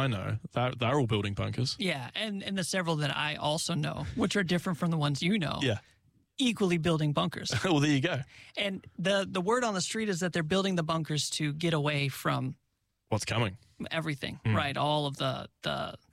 I know, they're all building bunkers. Yeah, and the several that I also know, which are different from the ones you know. Yeah. Equally building bunkers. Well, there you go. And the word on the street is that they're building the bunkers to get away from What's coming? everything, right? All of the